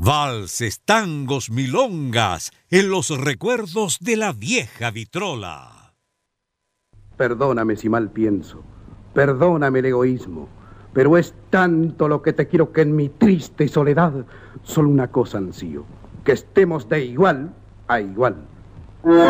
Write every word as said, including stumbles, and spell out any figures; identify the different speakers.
Speaker 1: Valses, tangos, milongas, en los recuerdos de la vieja vitrola.
Speaker 2: Perdóname si mal pienso, perdóname el egoísmo, pero es tanto lo que te quiero que en mi triste soledad solo una cosa ansío, que estemos de igual a igual.